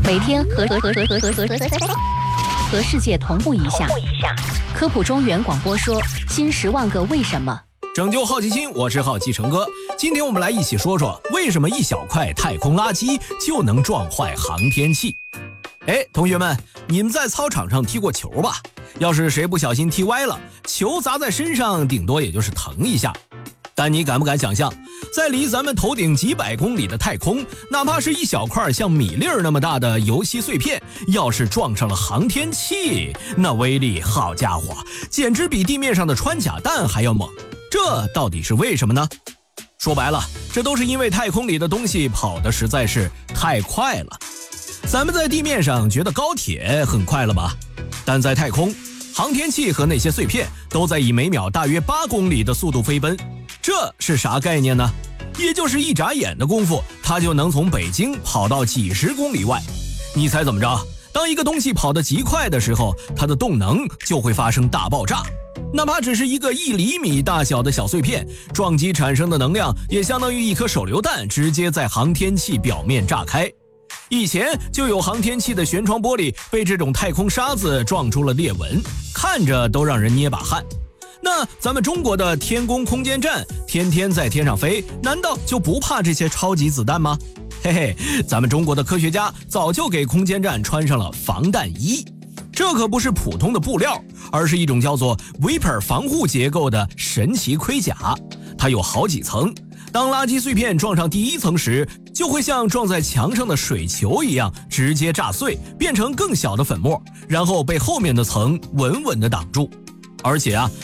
每天和世界同步一下。科普中原广播说新10万个为什么。 拯救好奇心，我是好奇成哥。今天我们来一起说说，为什么一小块太空垃圾就能撞坏航天器。同学们，你们在操场上踢过球吧？要是谁不小心踢歪了，球砸在身上顶多也就是疼一下。但你敢不敢想象，在离咱们头顶几百公里的太空，哪怕是一小块像米粒儿那么大的游戏碎片，要是撞上了航天器，那威力好家伙，简直比地面上的穿甲弹还要猛。这到底是为什么呢？说白了，这都是因为太空里的东西跑得实在是太快了。咱们在地面上觉得高铁很快了吧？但在太空，航天器和那些碎片都在以每秒大约8公里的速度飞奔。这是啥概念呢？也就是一眨眼的功夫，它就能从北京跑到几十公里外。你猜怎么着？当一个东西跑得极快的时候，它的动能就会发生大爆炸。哪怕只是一个1厘米大小的小碎片，撞击产生的能量也相当于一颗手榴弹直接在航天器表面炸开。以前就有航天器的舷窗玻璃被这种太空沙子撞出了裂纹，看着都让人捏把汗。那咱们中国的天宫空间站天天在天上飞，难道就不怕这些超级子弹吗？咱们中国的科学家早就给空间站穿上了防弹衣。这可不是普通的布料，而是一种叫做 Vapor 防护结构的神奇盔甲。它有好几层，当垃圾碎片撞上第1层时，就会像撞在墙上的水球一样直接炸碎，变成更小的粉末，然后被后面的层稳稳地挡住。而且